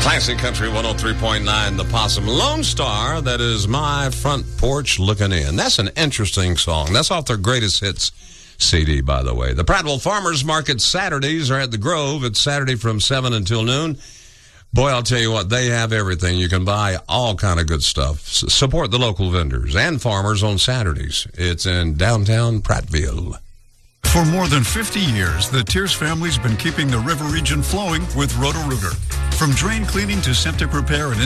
Classic Country 103.9, The Possum. Lone Star, that is My Front Porch Looking In. That's an interesting song. That's off their Greatest Hits CD, by the way. The Prattville Farmers Market Saturdays are at the Grove. It's Saturday from 7 until noon. Boy, I'll tell you what, they have everything. You can buy all kind of good stuff. Support the local vendors and farmers on Saturdays. It's in downtown Prattville. For more than 50 years, the Tears family's been keeping the river region flowing with Roto-Rooter. From drain cleaning to septic repair and